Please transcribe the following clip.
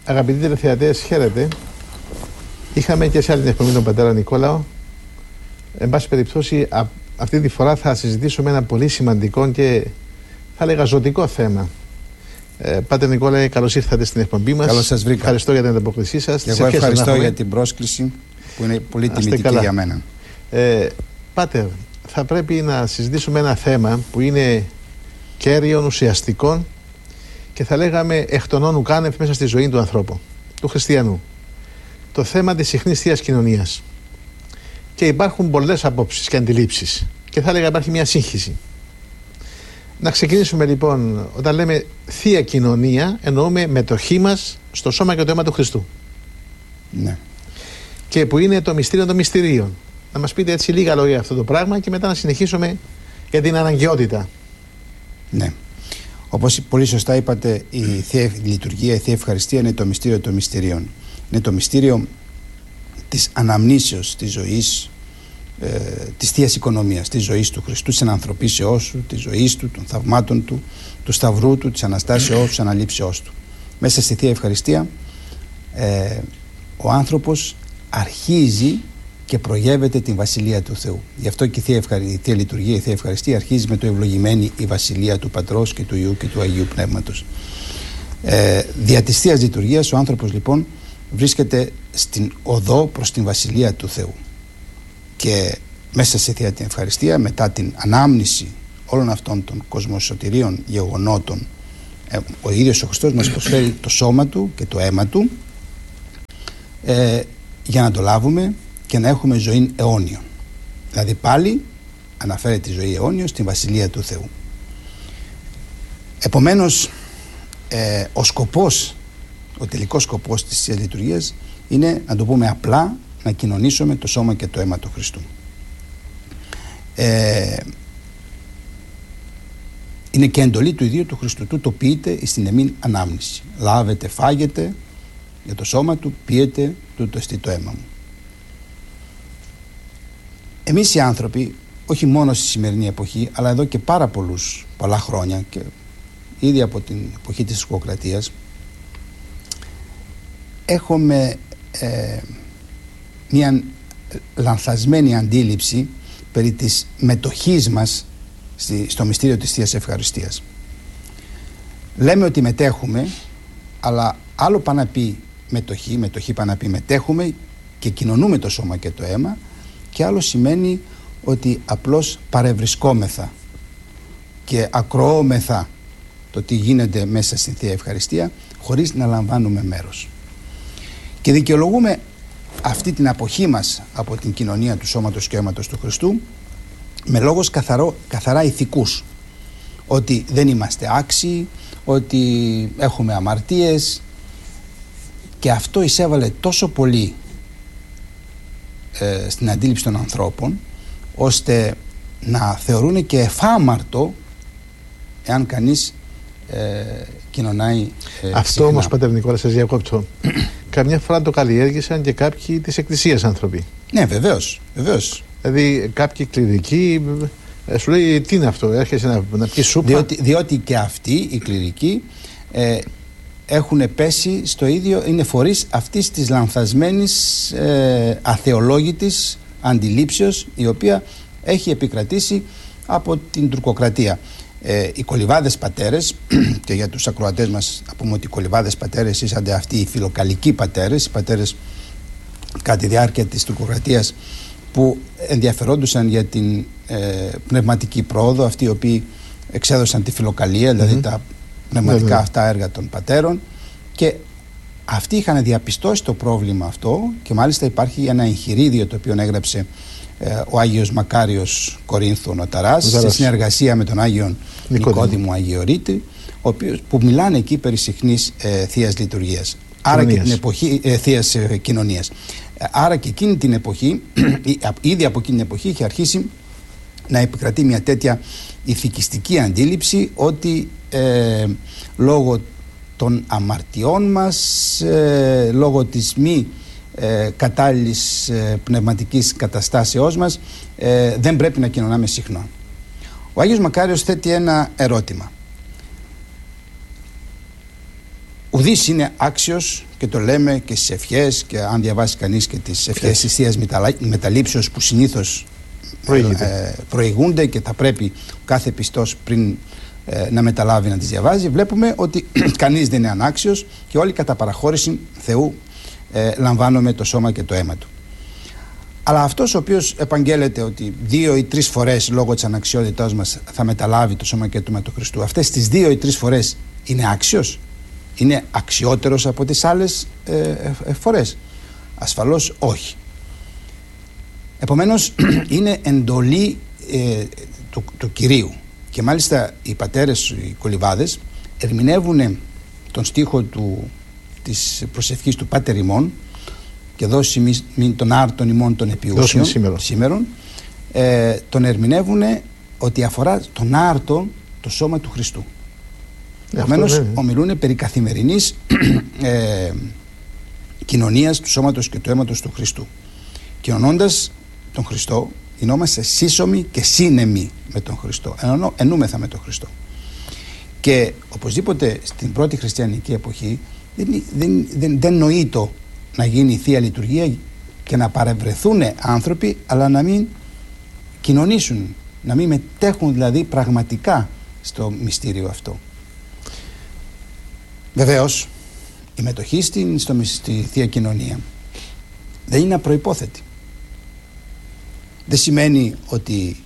Αγαπητοί τηλεθεατές, χαίρετε. Είχαμε και σε άλλη την εκπομπή τον πατέρα Νικόλαο. Εν πάση περιπτώσει, αυτή τη φορά θα συζητήσουμε ένα πολύ σημαντικό και θα έλεγα ζωτικό θέμα. Πάτερ Νικόλαε, καλώς ήρθατε στην εκπομπή μας. Καλώς σας βρήκα. Ευχαριστώ για την ανταπόκρισή σας. Και εγώ ευχαριστώ για την πρόσκληση που είναι πολύ τιμητική για μένα. Πάτερ, θα πρέπει να συζητήσουμε ένα θέμα που είναι κέριο, ουσιαστικό και θα λέγαμε εκ των όνου κάνευ μέσα στη ζωή του ανθρώπου, του χριστιανού. Το θέμα της συχνής θείας κοινωνίας. Και υπάρχουν πολλές απόψεις και αντιλήψεις. Και θα έλεγα υπάρχει μια σύγχυση. Να ξεκινήσουμε λοιπόν, όταν λέμε θεία κοινωνία, εννοούμε μετοχή μας στο σώμα και το αίμα του Χριστού. Ναι. Και που είναι το μυστήριο των μυστηρίων. Να μας πείτε έτσι λίγα λόγια αυτό το πράγμα και μετά να συνεχίσουμε για την αναγκαιότητα. Ναι. Όπως πολύ σωστά είπατε, η Θεία Λειτουργία, η Θεία Ευχαριστία είναι το μυστήριο των μυστηρίων. Είναι το μυστήριο της αναμνήσεως της ζωής, της Θείας Οικονομίας, της ζωής του Χριστού, της ανθρωπίσεώς του, της ζωής του, των θαυμάτων του, του σταυρού του, της Αναστάσεώς του, της αναλήψεώς του. Μέσα στη Θεία Ευχαριστία ο άνθρωπος αρχίζει και προγεύεται την Βασιλεία του Θεού. Γι' αυτό και η Θεία Λειτουργία, η Θεία Ευχαριστία αρχίζει με το ευλογημένη η Βασιλεία του Πατρός και του Υιού και του Αγίου Πνεύματος. Δια της Θείας Λειτουργίας ο άνθρωπος λοιπόν βρίσκεται στην οδό προς την Βασιλεία του Θεού. Και μέσα στη Θεία την Ευχαριστία, μετά την ανάμνηση όλων αυτών των κοσμοσωτηρίων γεγονότων, ο ίδιος ο Χριστός μας προσφέρει το σώμα του και το αίμα του για να το λάβουμε και να έχουμε ζωή αιώνιον. Δηλαδή πάλι αναφέρει τη ζωή αιώνιον στην Βασιλεία του Θεού. Επομένως ο τελικός σκοπός της Θείας Λειτουργίας είναι, να το πούμε απλά, να κοινωνήσουμε το σώμα και το αίμα του Χριστού. Είναι και εντολή του ιδίου του Χριστού, του το πείτε στην εμήν ανάμνηση. Λάβετε, φάγετε για το σώμα του, πίετε, τούτο εστί το αίμα μου. Εμείς οι άνθρωποι, όχι μόνο στη σημερινή εποχή, αλλά εδώ και πολλά χρόνια και ήδη από την εποχή της Σκοκρατίας, έχουμε μια λανθασμένη αντίληψη περί της μετοχής μας στο μυστήριο της Θείας Ευχαριστίας. Λέμε ότι μετέχουμε, αλλά άλλο πάει να πει μετοχή πάει να πει μετέχουμε και κοινωνούμε το σώμα και το αίμα, και άλλο σημαίνει ότι απλώς παρευρισκόμεθα και ακροώμεθα το τι γίνεται μέσα στην Θεία Ευχαριστία χωρίς να λαμβάνουμε μέρος. Και δικαιολογούμε αυτή την αποχή μας από την κοινωνία του σώματος και αίματος του Χριστού με λόγους καθαρά ηθικούς, ότι δεν είμαστε άξιοι, ότι έχουμε αμαρτίες, και αυτό εισέβαλε τόσο πολύ στην αντίληψη των ανθρώπων, ώστε να θεωρούν και εφάμαρτο εάν κανείς κοινωνάει αυτό όμως, Πατέρ Νικόλα, σας διακόπτω. Καμιά φορά το καλλιέργησαν και κάποιοι της Εκκλησίας άνθρωποι. Ναι, βεβαίως. Δηλαδή κάποιοι κληρικοί σου λέει τι είναι αυτό, έρχεσαι να πιεις σούπα. Διότι και αυτοί οι κληρικοί έχουν πέσει στο ίδιο, είναι φορείς αυτής της λανθασμένης αθεολόγητης αντιλήψεως, η οποία έχει επικρατήσει από την τουρκοκρατία. Οι κολιβάδες πατέρες, και για τους ακροατές μας να πούμε ότι οι κολιβάδες πατέρες ήσανται αυτοί οι φιλοκαλικοί πατέρες, οι πατέρες κατά τη διάρκεια της τουρκοκρατίας που ενδιαφερόντουσαν για την πνευματική πρόοδο, αυτοί οι οποίοι εξέδωσαν τη φιλοκαλία, δηλαδή τα πνευματικά αυτά έργα των πατέρων, και αυτοί είχαν διαπιστώσει το πρόβλημα αυτό, και μάλιστα υπάρχει ένα εγχειρίδιο το οποίο έγραψε ο Άγιος Μακάριος Κορίνθου Νοταράς σε συνεργασία με τον Άγιον Νικόδημο Αγιορείτη, που μιλάνε εκεί περί συχνής Θείας Λειτουργίας, άρα και την εποχή Θείας Κοινωνίας. Άρα και εκείνη την εποχή, ήδη από εκείνη την εποχή, είχε αρχίσει να επικρατεί μια τέτοια ηθικιστική αντίληψη ότι λόγω των αμαρτιών μας, λόγω της μη κατάλληλης πνευματικής καταστάσεώς μας, δεν πρέπει να κοινωνάμε συχνά. Ο Άγιος Μακάριος θέτει ένα ερώτημα. Ουδής είναι άξιος και το λέμε και στις ευχές, και αν διαβάσει κανείς και τις ευχές της Θείας Μεταλήψεως που συνήθως προηγούνται και θα πρέπει κάθε πιστός πριν να μεταλάβει να τις διαβάζει, βλέπουμε ότι κανείς δεν είναι ανάξιος και όλοι κατά παραχώρηση Θεού λαμβάνουμε το σώμα και το αίμα του. Αλλά αυτός ο οποίος επαγγέλλεται ότι 2 ή 3 φορές λόγω της αναξιότητάς μας θα μεταλάβει το σώμα και το αίμα του Χριστού, αυτές τις 2 ή 3 φορές είναι άξιος, είναι αξιότερος από τις άλλες φορές? Ασφαλώς όχι. Επομένως είναι εντολή του Κυρίου, και μάλιστα οι πατέρες, οι κολυβάδες, ερμηνεύουν τον στίχο της προσευχής του Πάτερ ημών, και δώσει τον άρτον ημών των επιούσιων σήμερον, τον ερμηνεύουν ότι αφορά τον άρτο το σώμα του Χριστού. Επομένως ομιλούν περί καθημερινής κοινωνίας του σώματος και του αίματος του Χριστού. Κοινωνώντας τον Χριστό, γινόμαστε σύσσωμοι και σύνεμοι με τον Χριστό, ενούμεθα με τον Χριστό. Και οπωσδήποτε στην πρώτη χριστιανική εποχή δεν νοείτο να γίνει η Θεία Λειτουργία και να παρευρεθούν άνθρωποι, αλλά να μην κοινωνήσουν, να μην μετέχουν δηλαδή πραγματικά στο μυστήριο αυτό. Βεβαίως η μετοχή στη Θεία Κοινωνία δεν είναι απροϋπόθετη. Δεν σημαίνει ότι